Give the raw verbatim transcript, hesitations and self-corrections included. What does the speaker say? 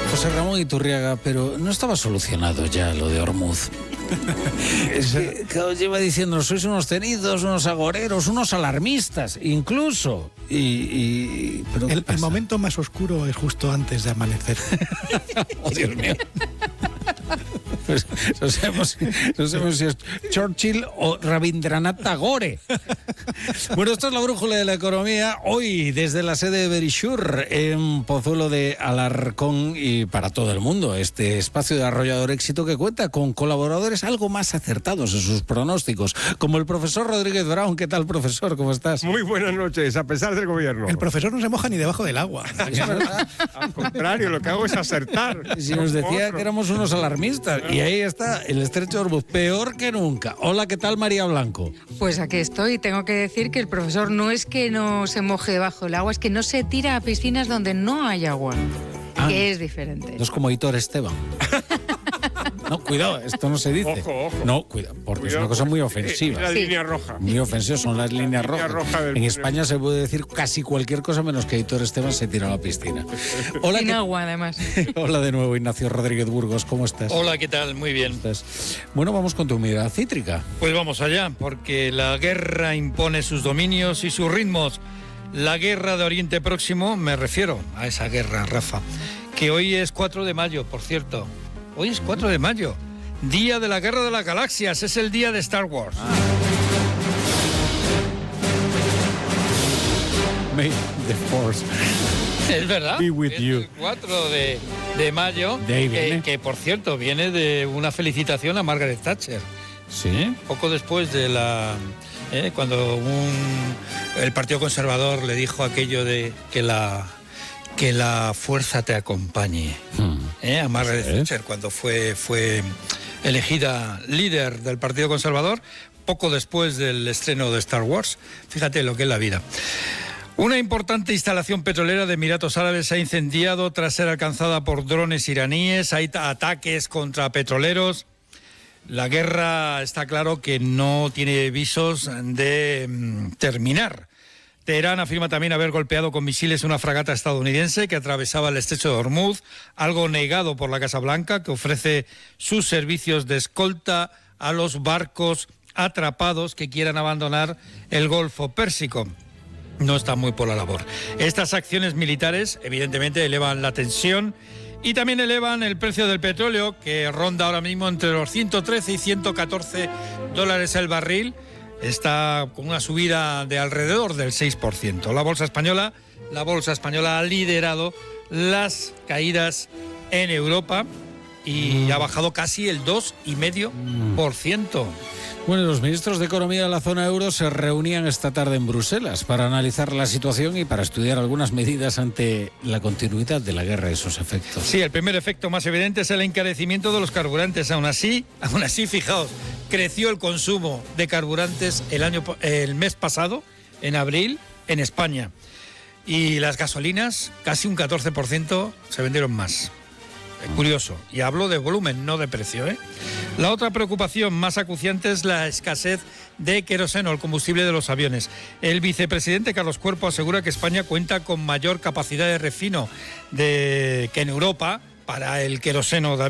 José Ramón Iturriaga, pero no estaba solucionado ya lo de Ormuz. Es que, claro, lleva diciendo, sois unos tenidos, unos agoreros, unos alarmistas, incluso. Y, y pero el, el momento más oscuro es justo antes de amanecer. Oh, Dios mío. Pues no sabemos, no sabemos si es Churchill o Rabindranath Tagore. Bueno, esto es la brújula de la economía. Hoy, desde la sede de Verisure, en Pozuelo de Alarcón, y para todo el mundo, este espacio de arrollador éxito que cuenta con colaboradores algo más acertados en sus pronósticos, como el profesor Rodríguez Brown. ¿Qué tal, profesor? ¿Cómo estás? Muy buenas noches, a pesar del gobierno. El profesor no se moja ni debajo del agua. Es verdad. Al contrario, lo que hago es acertar. Si nos decía que éramos unos alarmistas, y ahí está el estrecho de Ormuz, peor que nunca. Hola, ¿qué tal, María Blanco? Pues aquí estoy. Tengo que decir que el profesor no es que no se moje debajo del agua, es que no se tira a piscinas donde no hay agua, Ah, que es diferente. No es como Hitor Esteban. No, cuidado, esto no se dice. Ojo, ojo. No, cuidado, porque Cuidado, es una cosa muy eh, ofensiva. La Sí. línea roja. Muy ofensiva, son las líneas línea rojas. roja del- En España se puede decir casi cualquier cosa menos que Hitor Esteban se tira a la piscina. Hola, Sin ¿qué- agua, además. Hola de nuevo, Ignacio Rodríguez Burgos, ¿cómo estás? Hola, ¿qué tal? Muy bien. ¿Estás? Bueno, vamos con tu mirada cítrica. Pues vamos allá, porque la guerra impone sus dominios y sus ritmos. La guerra de Oriente Próximo, me refiero a esa guerra, Rafa, que hoy es cuatro de mayo, por cierto. Hoy es cuatro de mayo, día de la Guerra de las Galaxias, es el día de Star Wars. May the Force. Es verdad. Be with es you. el cuatro de, de mayo, De ahí que, viene. que, por cierto viene de una felicitación a Margaret Thatcher. ¿Sí? Poco después de la... eh, cuando un, el Partido Conservador le dijo aquello de que la, que la fuerza te acompañe, Hmm. eh, a Margaret Sí. Thatcher, cuando fue, fue elegida líder del Partido Conservador, poco después del estreno de Star Wars. Fíjate lo que es la vida. Una importante instalación petrolera de Emiratos Árabes se ha incendiado tras ser alcanzada por drones iraníes. Hay ta- ataques contra petroleros. La guerra está claro que no tiene visos de mm, terminar. Teherán afirma también haber golpeado con misiles una fragata estadounidense que atravesaba el estrecho de Ormuz, algo negado por la Casa Blanca, que ofrece sus servicios de escolta a los barcos atrapados que quieran abandonar el Golfo Pérsico. No está muy por la labor. Estas acciones militares, evidentemente, elevan la tensión y también elevan el precio del petróleo, que ronda ahora mismo entre los ciento trece y ciento catorce dólares el barril. Está con una subida de alrededor del seis por ciento. La bolsa española, la bolsa española ha liderado las caídas en Europa y ha bajado casi el dos coma cinco por ciento. Bueno, los ministros de Economía de la zona euro se reunían esta tarde en Bruselas para analizar la situación y para estudiar algunas medidas ante la continuidad de la guerra y sus efectos. Sí, el primer efecto más evidente es el encarecimiento de los carburantes. Aún así, aún así, fijaos, creció el consumo de carburantes el año, el mes pasado, en abril, en España. Y las gasolinas, casi un catorce por ciento se vendieron más. Es curioso. Y hablo de volumen, no de precio, ¿eh? La otra preocupación más acuciante es la escasez de queroseno, el combustible de los aviones. El vicepresidente Carlos Cuerpo asegura que España cuenta con mayor capacidad de refino de, que en Europa para el queroseno de